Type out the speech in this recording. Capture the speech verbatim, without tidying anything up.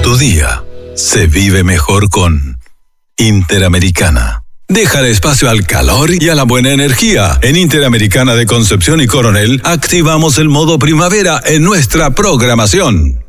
Tu día se vive mejor con Interamericana. Deja el espacio al calor y a la buena energía. En Interamericana de Concepción y Coronel activamos el modo primavera en nuestra programación.